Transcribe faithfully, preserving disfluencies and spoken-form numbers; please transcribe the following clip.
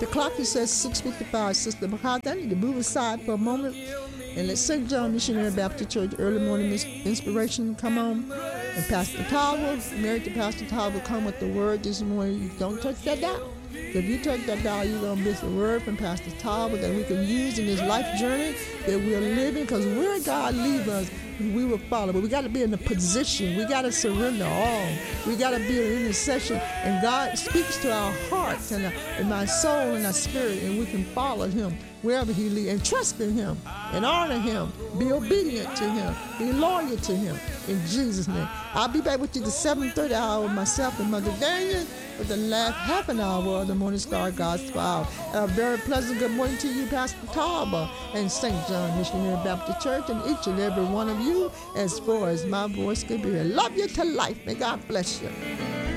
The clock is at six fifty-five, Sister McCarthy. I need to move aside for a moment and let Saint John Missionary Baptist Church early morning inspiration come on. And Pastor Towell, married to Pastor Towell, will come with the word this morning. You don't touch that dial. If you touch that dial, you're going to miss a word from Pastor Towell that we can use in this life journey that we're living, because where God leaves us, we will follow. But we got to be in a position. We got to surrender all. We got to be in intercession. And God speaks to our hearts and, our, and our soul and our spirit, and we can follow him wherever he leads, and trust in him and honor him. Be obedient to him. Be loyal to him. In Jesus' name. I'll be back with you the seven thirty hour with myself and Mother Daniel for the last half an hour of the Morning Star Gospel Hour. And a very pleasant good morning to you, Pastor Tauber and Saint John Missionary Baptist Church, and each and every one of you as far as my voice can be. I love you to life. May God bless you.